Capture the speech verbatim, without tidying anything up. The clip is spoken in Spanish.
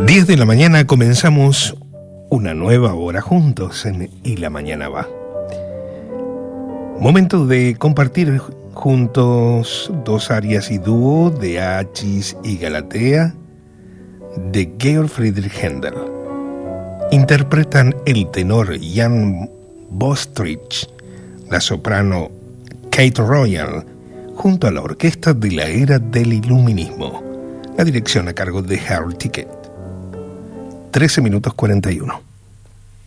diez de la mañana comenzamos una nueva hora juntos en Y la Mañana Va. Momento de compartir juntos dos arias y dúo de Achis y Galatea de Georg Friedrich Händel. Interpretan el tenor Jan Bostrich, la soprano Kate Royal, junto a la orquesta de la era del iluminismo. La dirección a cargo de Harold Tickett. trece minutos cuarenta y uno.